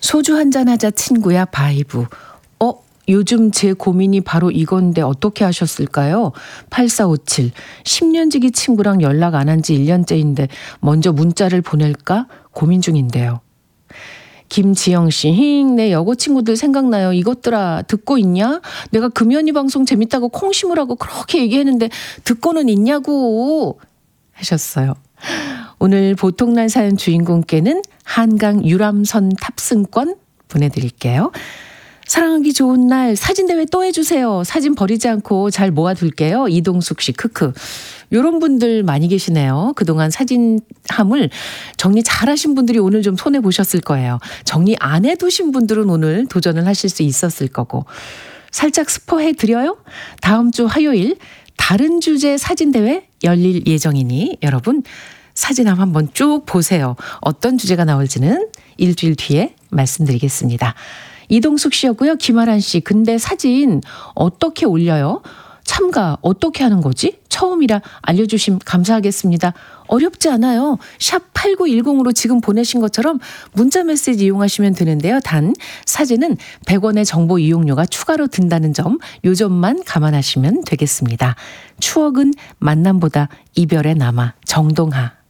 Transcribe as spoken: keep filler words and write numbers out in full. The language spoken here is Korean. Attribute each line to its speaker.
Speaker 1: 소주 한잔 하자 친구야 바이브. 어? 요즘 제 고민이 바로 이건데 어떻게 하셨을까요? 팔사오칠. 십 년지기 친구랑 연락 안 한 지 일 년째인데 먼저 문자를 보낼까? 고민 중인데요. 김지영 씨, 힝, 내 여고 친구들 생각나요. 이것들아, 듣고 있냐? 내가 금연이 방송 재밌다고 콩 심으라고 그렇게 얘기했는데 듣고는 있냐고 하셨어요. 오늘 보통날 사연 주인공께는 한강 유람선 탑승권 보내드릴게요. 사랑하기 좋은 날 사진대회 또 해주세요. 사진 버리지 않고 잘 모아둘게요. 이동숙 씨, 크크. 요런 분들 많이 계시네요. 그동안 사진함을 정리 잘하신 분들이 오늘 좀 손해보셨을 거예요. 정리 안 해두신 분들은 오늘 도전을 하실 수 있었을 거고. 살짝 스포해드려요? 다음 주 화요일 다른 주제 사진대회 열릴 예정이니 여러분 사진함 한번 쭉 보세요. 어떤 주제가 나올지는 일주일 뒤에 말씀드리겠습니다. 이동숙 씨였고요. 김아란 씨. 근데 사진 어떻게 올려요? 참가 어떻게 하는 거지? 처음이라 알려주심 감사하겠습니다. 어렵지 않아요. 샵 팔구일공으로 지금 보내신 것처럼 문자 메시지 이용하시면 되는데요. 단 사진은 백 원의 정보 이용료가 추가로 든다는 점, 요 점만 감안하시면 되겠습니다. 추억은 만남보다 이별에 남아. 정동하.